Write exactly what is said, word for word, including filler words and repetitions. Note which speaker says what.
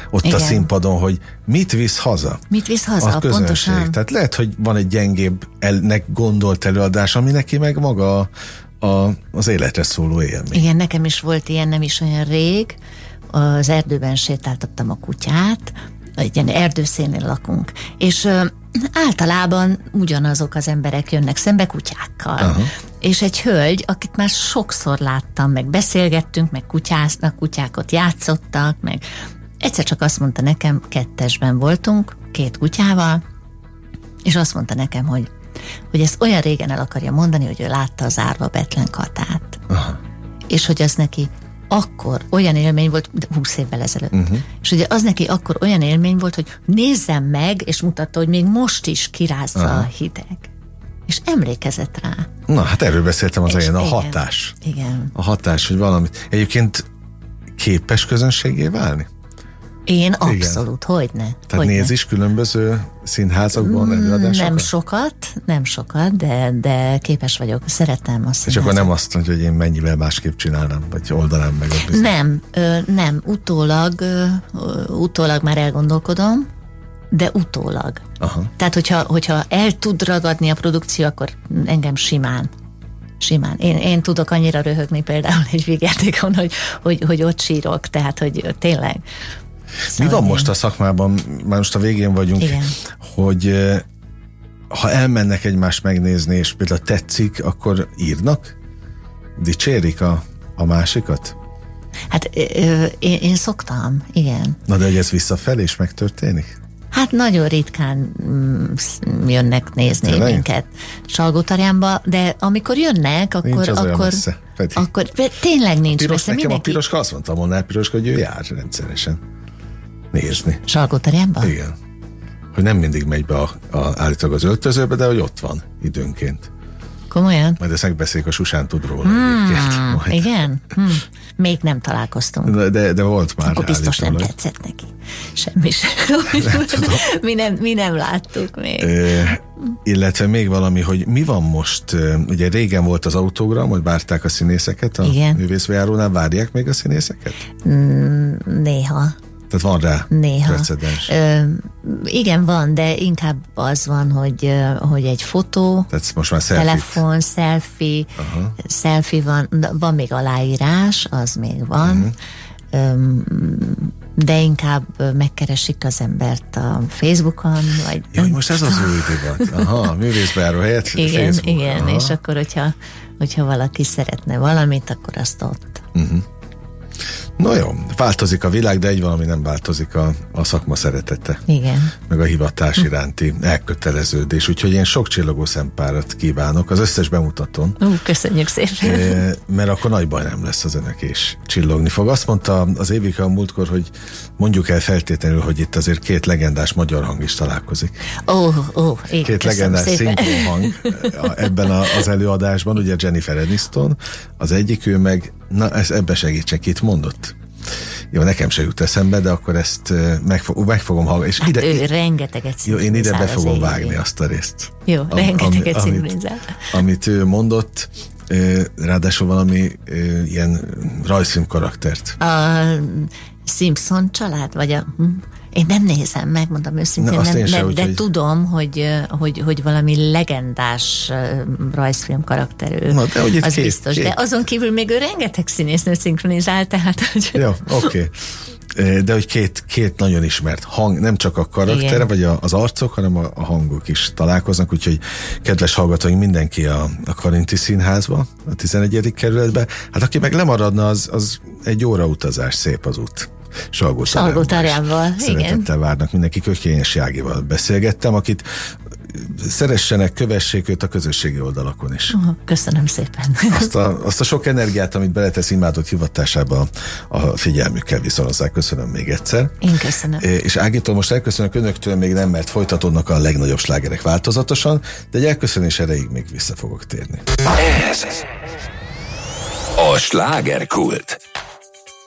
Speaker 1: ott
Speaker 2: Igen.
Speaker 1: a színpadon, hogy mit visz haza.
Speaker 2: Mit visz haza,
Speaker 1: a közönség.
Speaker 2: pontosan.
Speaker 1: Tehát lehet, hogy van egy gyengébb elnek gondolt előadás, ami neki meg maga a, a, az életre szóló élmény.
Speaker 2: Igen, nekem is volt ilyen nem is olyan rég. Az erdőben sétáltattam a kutyát, egy ilyen erdőszélnél lakunk, és ö, általában ugyanazok az emberek jönnek szembe kutyákkal. Aha. És egy hölgy, akit már sokszor láttam, meg beszélgettünk, meg kutyáznak, kutyákat játszottak, meg egyszer csak azt mondta nekem, kettesben voltunk, két kutyával, és azt mondta nekem, hogy, hogy ezt olyan régen el akarja mondani, hogy ő látta az árva Betlen Katát. Aha. És hogy az neki akkor olyan élmény volt, húsz évvel ezelőtt, uh-huh. és ugye az neki akkor olyan élmény volt, hogy nézzem meg, és mutatta, hogy még most is kirázza Aha. a hideg. És emlékezett rá.
Speaker 1: Na, hát erről beszéltem az elején, a
Speaker 2: igen,
Speaker 1: hatás.
Speaker 2: Igen.
Speaker 1: A hatás, hogy valamit. Egyébként képes közönségé válni?
Speaker 2: Én abszolút, hogyne.
Speaker 1: Tehát
Speaker 2: hogyne.
Speaker 1: néz is különböző színházakban előadásokat?
Speaker 2: Nem sokat, nem sokat, de, de képes vagyok, szeretem a színházat.
Speaker 1: És akkor nem azt mondja, hogy én mennyivel másképp csinálnám, vagy oldanám meg a bizony.
Speaker 2: Nem, ö, nem, utólag, ö, utólag már elgondolkodom, de utólag. Aha. Tehát, hogyha, hogyha el tud ragadni a produkció, akkor engem simán. Simán. Én, én tudok annyira röhögni például egy vígjátékon, hogy, hogy, hogy ott sírok, tehát, hogy tényleg.
Speaker 1: Szóval mi van én... most a szakmában, már most a végén vagyunk, igen. hogy ha elmennek egymást megnézni, és például tetszik, akkor írnak? Dicsérik a, a másikat?
Speaker 2: Hát ö, én, én szoktam, igen.
Speaker 1: Na de hogy ez visszafelé is megtörténik?
Speaker 2: Hát nagyon ritkán mm, jönnek nézni Tényleg? minket Salgótarjánba, de amikor jönnek, akkor...
Speaker 1: Nincs az
Speaker 2: akkor,
Speaker 1: olyan messze, Peti.
Speaker 2: Akkor tényleg nincs
Speaker 1: Piros,
Speaker 2: messze.
Speaker 1: Nekem
Speaker 2: mindenki...
Speaker 1: a Piroska azt mondta volna, Piroska, hogy ő jár rendszeresen nézni.
Speaker 2: Salgótarjánba?
Speaker 1: Igen. Hogy nem mindig megy be a, a, állítólag az öltözőbe, de hogy ott van időnként.
Speaker 2: Komolyan?
Speaker 1: Majd ezt megbeszéljük, a Susán tud róla.
Speaker 2: Hmm, igen? Hmm. Még nem találkoztunk.
Speaker 1: De, de, de volt már.
Speaker 2: Akkor biztos állítólag. Nem tetszett neki. Semmi sem. mi, nem, mi nem láttuk még.
Speaker 1: E, illetve még valami, hogy mi van most, ugye régen volt az autogram, hogy várták a színészeket a művészbejárónál, várják még a színészeket?
Speaker 2: Mm, néha.
Speaker 1: Tehát van rá
Speaker 2: Néha.
Speaker 1: precedens.
Speaker 2: Ö, igen, van, de inkább az van, hogy, hogy egy fotó,
Speaker 1: tehát most már selfie.
Speaker 2: telefon, selfie, Aha. selfie van, van még aláírás, az még van, uh-huh. Ö, de inkább megkeresik az embert a Facebookon, vagy...
Speaker 1: Ja, hogy most ez az új divat. Aha, művészbejáró helyett
Speaker 2: igen,
Speaker 1: Facebook.
Speaker 2: Igen, Aha. és akkor, hogyha, hogyha valaki szeretne valamit, akkor azt ott.
Speaker 1: Uh-huh. No jó, változik a világ, de egy valami nem változik, a, a szakma szeretete.
Speaker 2: Igen.
Speaker 1: Meg a hivatás iránti elköteleződés. Úgyhogy én sok csillogó szempárat kívánok az összes bemutatón.
Speaker 2: Ú, köszönjük szépen.
Speaker 1: E, mert akkor nagy baj nem lesz az önök, és csillogni fog. Azt mondta az Évika a múltkor, hogy mondjuk el feltétlenül, hogy itt azért két legendás magyar hang is találkozik.
Speaker 2: Ó, oh, ó, oh, én
Speaker 1: Két legendás szinkron hang ebben a, az előadásban, ugye Jennifer Aniston, az egyik, ő meg, na ez ebbe segítsek, itt mondott. Jó, nekem se jut eszembe, de akkor ezt meg, fog, meg fogom hallgatni.
Speaker 2: Hát ide, ő rengeteget
Speaker 1: jó, én ide be fogom vágni azt a részt.
Speaker 2: Jó,
Speaker 1: am,
Speaker 2: rengeteget
Speaker 1: am,
Speaker 2: szinkronizál.
Speaker 1: Amit, amit ő mondott, ráadásul valami ilyen rajzfilm karaktert.
Speaker 2: A Simpson család, vagy a... Én nem nézem, megmondom őszintén,
Speaker 1: Na,
Speaker 2: nem,
Speaker 1: nem,
Speaker 2: sem, de
Speaker 1: úgy,
Speaker 2: tudom, hogy, hogy, hogy valami legendás rajzfilm karakterű,
Speaker 1: Na, de, hogy
Speaker 2: az
Speaker 1: két,
Speaker 2: biztos.
Speaker 1: két.
Speaker 2: De azon kívül még ő rengeteg színésznő szinkronizál, tehát... Hogy...
Speaker 1: Jó, oké. Okay. De hogy két, két nagyon ismert hang, nem csak a karaktere, Igen. vagy a, az arcok, hanem a, a hangok is találkoznak, úgyhogy kedves hallgatóink, mindenki a, a Karinti Színházba, a tizenegyedik kerületbe. Hát aki meg lemaradna, az, az egy óra utazás, szép az út.
Speaker 2: Salgótarjánval.
Speaker 1: Szeretettel várnak mindenki. Kökényes Jágival beszélgettem, akit szeressenek, kövessék őt a közösségi oldalakon is.
Speaker 2: Uh, köszönöm szépen.
Speaker 1: Azt a, azt a sok energiát, amit beletesz imádott hivatásába, a figyelmükkel viszonozzák. Köszönöm még egyszer.
Speaker 2: Én köszönöm.
Speaker 1: És Ágitól most elköszönök, önöktől még nem, mert folytatódnak a legnagyobb slágerek változatosan, de egy elköszönés erejéig még vissza fogok térni.
Speaker 3: Ez a Slágerkult.